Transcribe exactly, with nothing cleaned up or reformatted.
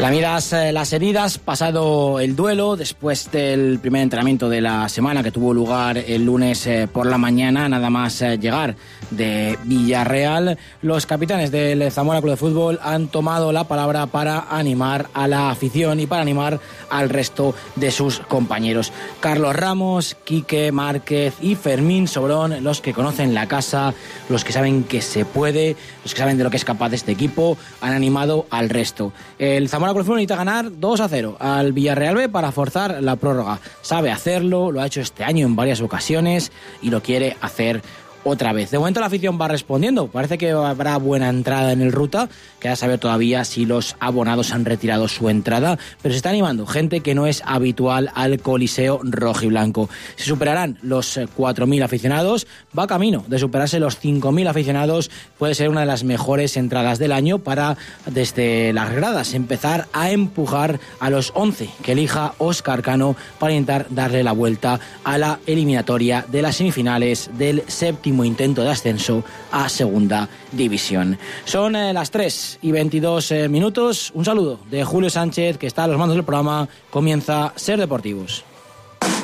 Lamidas eh, las heridas, pasado el duelo, después del primer entrenamiento de la semana que tuvo lugar el lunes eh, por la mañana, nada más eh, llegar de Villarreal, los capitanes del Zamora Club de Fútbol han tomado la palabra para animar a la afición y para animar al resto de sus compañeros. Carlos Ramos, Quique Márquez y Fermín Sobrón, los que conocen la casa, los que saben que se puede, los que saben de lo que es capaz este equipo, han animado al resto. El Zamora Club de Fútbol necesita ganar dos a cero al Villarreal B para forzar la prórroga. Sabe hacerlo, lo ha hecho este año en varias ocasiones y lo quiere hacer otra vez. De momento la afición va respondiendo. Parece que habrá buena entrada en el Ruta. Queda saber todavía si los abonados han retirado su entrada, pero se está animando gente que no es habitual al Coliseo rojiblanco. Se superarán los cuatro mil aficionados. Va camino de superarse los cinco mil aficionados. Puede ser una de las mejores entradas del año para, desde las gradas, empezar a empujar a los once que elija Óscar Cano para intentar darle la vuelta a la eliminatoria de las semifinales del séptimo intento de ascenso a Segunda División. Son eh, las tres y veintidós eh, minutos. Un saludo de Julio Sánchez, que está a los mandos del programa. Comienza Ser Deportivos.